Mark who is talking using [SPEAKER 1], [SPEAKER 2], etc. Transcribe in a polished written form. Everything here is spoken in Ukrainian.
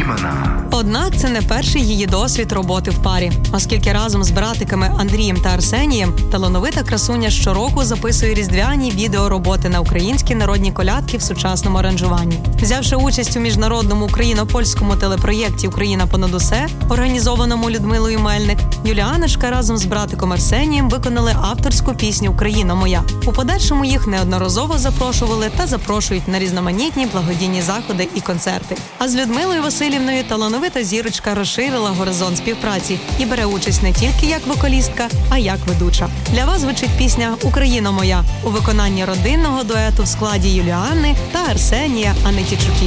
[SPEAKER 1] Гетьмана.
[SPEAKER 2] Однак це не перший її досвід роботи в парі, оскільки разом з братиками Андрієм та Арсенієм талановита красуня щороку записує різдвяні відеороботи на українські народні колядки в сучасному аранжуванні. Взявши участь у міжнародному україно-польському телепроєкті «Україна понад усе», організованому Людмилою Мельник, Юліаночка разом з братиком Арсенієм виконали авторську пісню «Україна моя». У подальшому їх неодноразово запрошували та запрошують на різноманітні благодійні заходи і концерти. А з Людмилою Василівною талановита зірочка розширила горизонт співпраці і бере участь не тільки як вокалістка, а як ведуча. Для вас звучить пісня «Україна моя» у виконанні родинного дуету в складі Юліани та Арсенія Анетічуків.